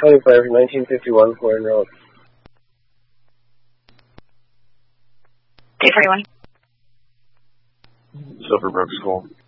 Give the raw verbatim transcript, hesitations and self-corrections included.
twenty-five, nineteen fifty-one, Florian Road. K forty-one. Silverbrook School.